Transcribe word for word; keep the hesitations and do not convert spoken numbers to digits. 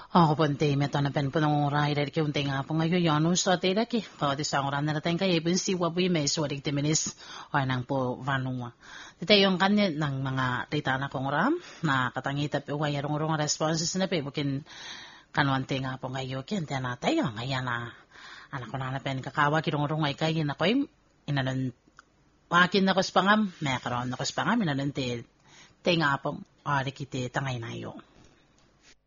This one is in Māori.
Ako ponte meto na pen punong rai dari ke unte nga po ngayon yonu so te da ki pa di sa oran na tayong kay ibin si wabu may so dik timinis o nang po vanua. Dito yung kanya ng mga data na kong ram na katangita pe way rong rong responses na pe bukin kanwante nga po ngayon ken na tayo ngayon na anak ko na na pen kakawa kirong rong ay kay na ko inanon wakin na ko spangam may karon na ko spangam inanon te te nga po ari kite tangay na yo.